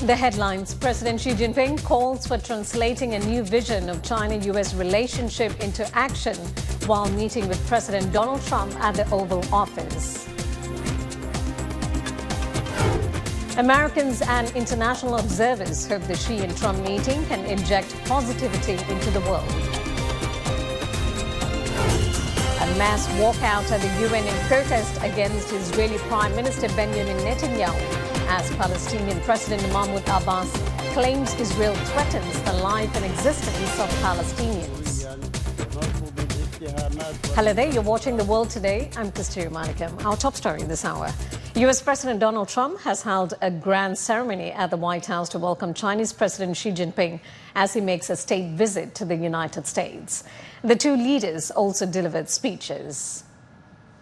The headlines: President Xi Jinping calls for translating a new vision of China-US relationship into action while meeting with President Donald Trump at the Oval Office. Americans and international observers hope the Xi and Trump meeting can inject positivity into the world. A mass walkout at the UN in protest against Israeli Prime Minister Benjamin Netanyahu as Palestinian President Mahmoud Abbas claims Israel threatens the life and existence of Palestinians. Hello there, you're watching The World Today. I'm Kasturi Manikam. Our top story this hour. US President Donald Trump has held a grand ceremony at the White House to welcome Chinese President Xi Jinping as he makes a state visit to the United States. The two leaders also delivered speeches.